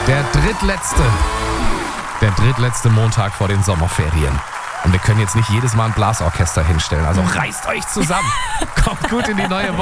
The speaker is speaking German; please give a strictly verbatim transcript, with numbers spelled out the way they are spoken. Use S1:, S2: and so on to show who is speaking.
S1: Der drittletzte. Der drittletzte Montag vor den Sommerferien. Und wir können jetzt nicht jedes Mal ein Blasorchester hinstellen. Also reißt euch zusammen. Kommt gut in die neue Woche.